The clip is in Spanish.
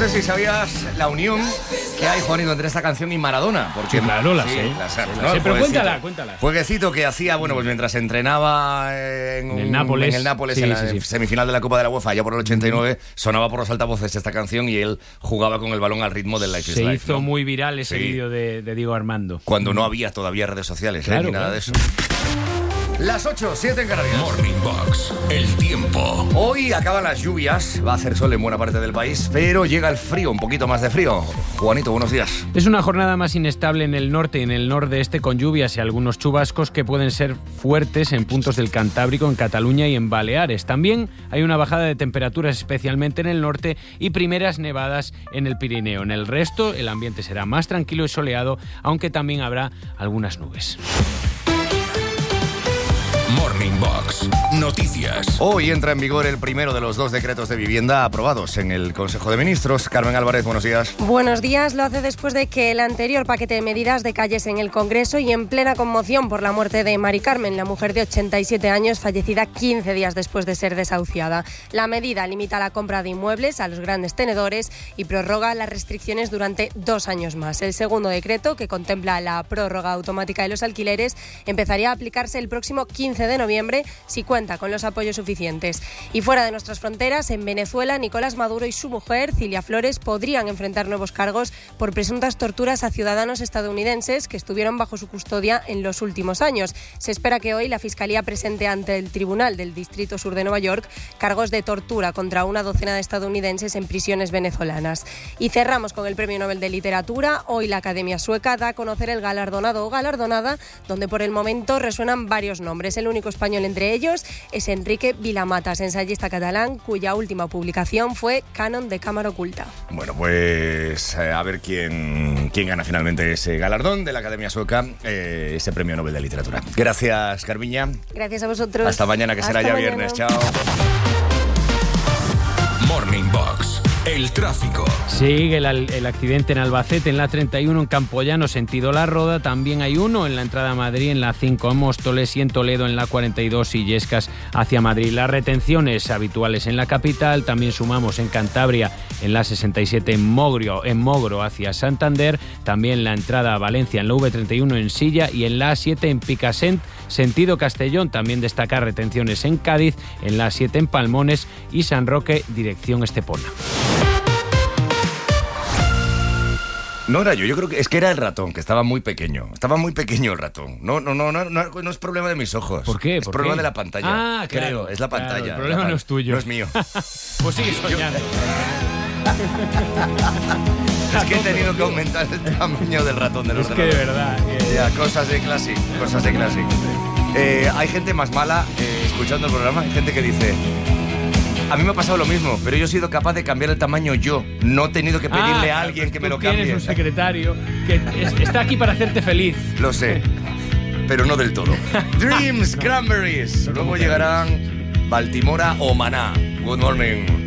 sé si sabías la unión que hay, Juanito, entre esta canción y Maradona. Porque, sí, claro, la sí, sé. La sé, Sí, ¿no? pero Jueguecito. cuéntala. Jueguecito que hacía, bueno, pues mientras entrenaba en el Nápoles, sí, en la semifinal de la Copa de la UEFA, ya por el 89, sonaba por los altavoces esta canción y él jugaba con el balón al ritmo del Life is Life. Se hizo muy viral ese vídeo de Diego Armando. Cuando no había todavía redes sociales, claro, ni nada de eso. Las 8:07 en Canarias. Morning Box, el tiempo. Hoy acaban las lluvias, va a hacer sol en buena parte del país, pero llega el frío, un poquito más de frío. Juanito, buenos días. Es una jornada más inestable en el norte y en el nordeste, con lluvias y algunos chubascos que pueden ser fuertes en puntos del Cantábrico, en Cataluña y en Baleares. También hay una bajada de temperaturas, especialmente en el norte, y primeras nevadas en el Pirineo. En el resto, el ambiente será más tranquilo y soleado, aunque también habrá algunas nubes. Morning Box, noticias. Hoy entra en vigor el primero de los 2 decretos de vivienda aprobados en el Consejo de Ministros. Carmen Álvarez, buenos días. Buenos días. Lo hace después de que el anterior paquete de medidas decayese en el Congreso y en plena conmoción por la muerte de Mari Carmen, la mujer de 87 años, fallecida 15 días después de ser desahuciada. La medida limita la compra de inmuebles a los grandes tenedores y prorroga las restricciones durante 2 años más. El segundo decreto, que contempla la prórroga automática de los alquileres, empezaría a aplicarse el próximo 15 de noviembre si cuenta con los apoyos suficientes. Y fuera de nuestras fronteras, en Venezuela, Nicolás Maduro y su mujer, Cilia Flores, podrían enfrentar nuevos cargos por presuntas torturas a ciudadanos estadounidenses que estuvieron bajo su custodia en los últimos años. Se espera que hoy la Fiscalía presente ante el Tribunal del Distrito Sur de Nueva York cargos de tortura contra una docena de estadounidenses en prisiones venezolanas. Y cerramos con el Premio Nobel de Literatura. Hoy la Academia Sueca da a conocer el galardonado o galardonada, donde por el momento resuenan varios nombres. El único español entre ellos es Enrique Vilamatas, ensayista catalán, cuya última publicación fue Canon de cámara oculta. Bueno, pues a ver quién gana finalmente ese galardón de la Academia Sueca, ese Premio Nobel de Literatura. Gracias, Carmiña. Gracias a vosotros. Hasta mañana, que será ya viernes. Chao. Morning Box, el tráfico. Sigue el accidente en Albacete, en la 31 en Campoyano, sentido La Roda. También hay uno en la entrada a Madrid, en la 5 a Móstoles, y en Toledo, en la 42 y Illescas hacia Madrid. Las retenciones habituales en la capital. También sumamos en Cantabria, en la 67 en Mogro hacia Santander. También la entrada a Valencia, en la V31 en Silla, y en la A7 en Picassent, sentido Castellón. También destacar retenciones en Cádiz, en la A7 en Palmones y San Roque, dirección Estepona. No era yo creo que es que era el ratón, que estaba muy pequeño. Estaba muy pequeño el ratón. No es problema de mis ojos. ¿Por qué? Es problema de la pantalla. Ah, claro. Creo, es la pantalla. Claro, el problema no es tuyo. No es mío. Pues sigue soñando. Es que he tenido que aumentar el tamaño del ratón de los Es que de verdad. Ya, cosas de Classic. Hay gente más mala escuchando el programa. Hay gente que dice: a mí me ha pasado lo mismo, pero yo he sido capaz de cambiar el tamaño yo. No he tenido que pedirle a alguien que me lo cambie. Tienes un secretario que está aquí para hacerte feliz. Lo sé, pero no del todo. Dreams, Cranberries. Luego llegarán Baltimora o Maná. Good morning.